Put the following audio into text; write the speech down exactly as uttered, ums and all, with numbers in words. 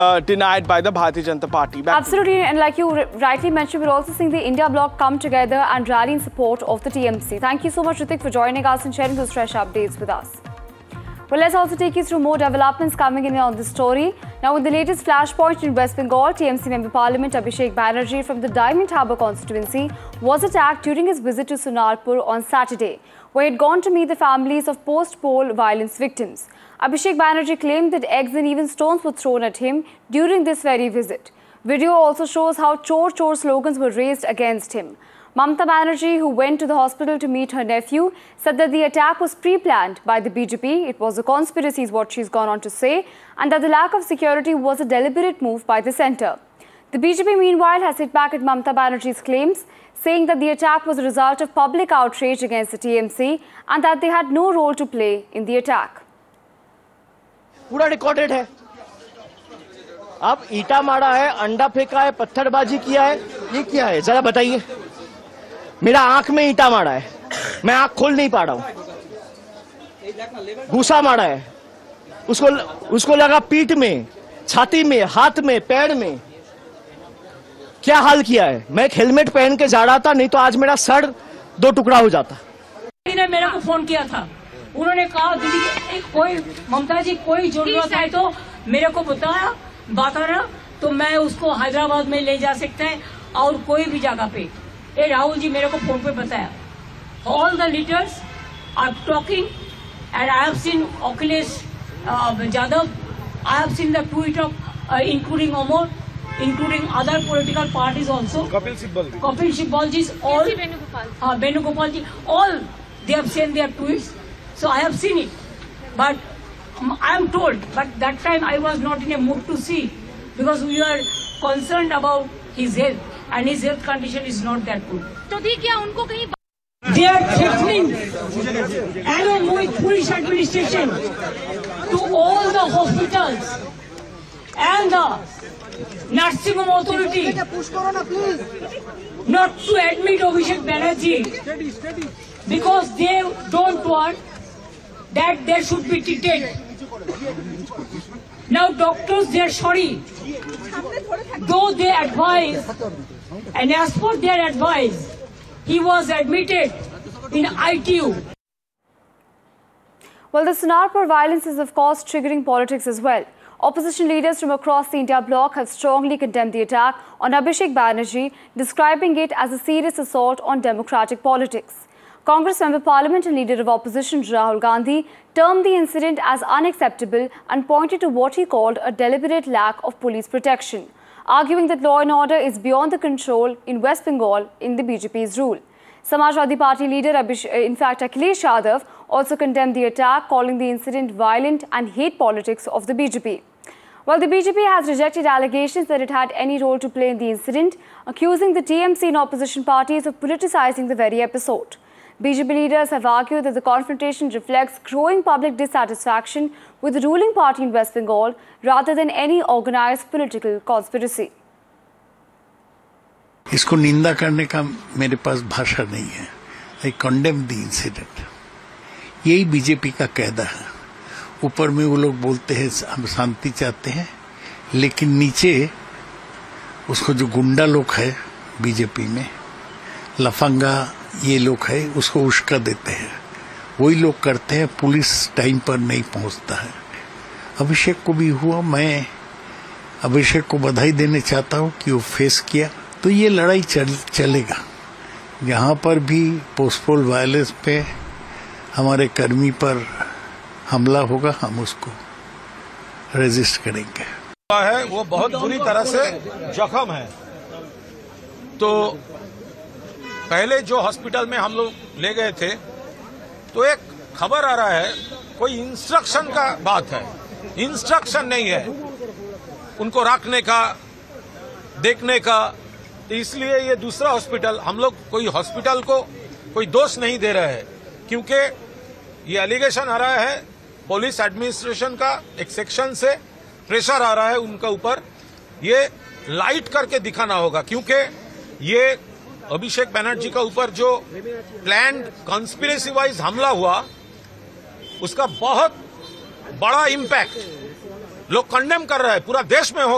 Uh, denied by the Bharatiya Janata Party. Back Absolutely, and like you rightly mentioned, we're also seeing the India bloc come together and rally in support of the T M C. Thank you so much, Ritik, for joining us and sharing those fresh updates with us. Well, let's also take you through more developments coming in on this story. Now, with the latest flashpoint in West Bengal, T M C Member Parliament Abhishek Banerjee from the Diamond Harbour constituency was attacked during his visit to Sonarpur on Saturday, where he had gone to meet the families of post-poll violence victims. Abhishek Banerjee claimed that eggs and even stones were thrown at him during this very visit. Video also shows how Chor Chor slogans were raised against him. Mamata Banerjee, who went to the hospital to meet her nephew, said that the attack was pre-planned by the B J P. It was a conspiracy is what she's gone on to say, and that the lack of security was a deliberate move by the centre. The B J P, meanwhile, has hit back at Mamata Banerjee's claims, saying that the attack was a result of public outrage against the T M C and that they had no role to play in the attack. पूरा recorded है। अब ईटा मारा है, अंडा फेंका है, पत्थरबाजी किया है, ये क्या है जरा बताइए। मेरा आंख में ईटा मारा है, मैं आंख खोल नहीं पा रहा हूं। घूसा मारा है, उसको उसको लगा पीठ में, छाती में, हाथ में, पैर में। क्या हाल किया है। मैं एक हेलमेट पहन के जा रहा था, नहीं तो आज मेरा सर दो टुकड़ा हो जाता। ने मेरे को फोन किया था, उन्होंने कहा दीदी कोई ममता जी कोई जरूरत है तो मेरे को बताया बताना, तो मैं उसको हैदराबाद में ले जा सकते हैं और कोई भी जगह पे। ए राहुल जी मेरे को फोन पे बताया। All the leaders are talking and I have seen Akhilesh Yadav, I have seen the tweet of including Amar, including other political parties also. Kapil Sibal. Kapil Sibal ji, all. Uh, Venugopal ji, all they have sent their tweets. So I have seen it, but um, I am told. But that time I was not in a mood to see because we were concerned about his health, and his health condition is not that good. तो दी क्या उनको कहीं They are threatening, along with police administration, to all the hospitals and the nursing home authority not to admit Abhishek Banerjee because they don't want that they should be treated. Now doctors, they are sorry, though they advise, and as per their advice, he was admitted in I T U. Well, the Sonarpur violence is of course triggering politics as well. Opposition leaders from across the India bloc have strongly condemned the attack on Abhishek Banerjee, describing it as a serious assault on democratic politics. Congress Member Parliament and Leader of Opposition Rahul Gandhi termed the incident as unacceptable and pointed to what he called a deliberate lack of police protection, arguing that law and order is beyond the control in West Bengal in the B J P's rule. Samajwadi Party leader, Abhish in fact Akhilesh Yadav, also condemned the attack, calling the incident violent and hate politics of the B J P. While the B J P has rejected allegations that it had any role to play in the incident, accusing the T M C and opposition parties of politicizing the very episode. B J P leaders have argued that the confrontation reflects growing public dissatisfaction with the ruling party in West Bengal rather than any organized political conspiracy. इसको निंदा करने का मेरे पास भाषा नहीं है। आई condemn the incident. यही BJP का कहना है। ऊपर में वो लोग बोलते हैं हम शांति चाहते हैं, लेकिन नीचे उसको जो गुंडा लोग है बीजेपी में, लफंगा ये लोग है, उसको उश्का देते हैं। वही लोग करते हैं, पुलिस टाइम पर नहीं पहुंचता है। अभिषेक को भी हुआ। मैं अभिषेक को बधाई देने चाहता हूं कि वो फेस किया। तो ये लड़ाई चल, चलेगा। यहाँ पर भी पोस्टपोल वायलेंस पे हमारे कर्मी पर हमला होगा, हम उसको रेजिस्ट करेंगे। है वो बहुत बुरी तरह से जख्म है। तो पहले जो हॉस्पिटल में हम लोग ले गए थे, तो एक खबर आ रहा है कोई इंस्ट्रक्शन का बात है। इंस्ट्रक्शन नहीं है उनको रखने का, देखने का। तो इसलिए ये दूसरा हॉस्पिटल, हम लोग कोई हॉस्पिटल को कोई दोष नहीं दे रहे हैं, क्योंकि ये एलिगेशन आ रहा है पुलिस एडमिनिस्ट्रेशन का, एक सेक्शन से प्रेशर आ रहा है उनका ऊपर। ये लाइट करके दिखाना होगा, क्योंकि ये अभिषेक बनर्जी का ऊपर जो प्लान्ड कॉन्स्पिरेसी वाइज हमला हुआ, उसका बहुत बड़ा इम्पैक्ट लोग कंडेम कर रहे हैं, पूरा देश में हो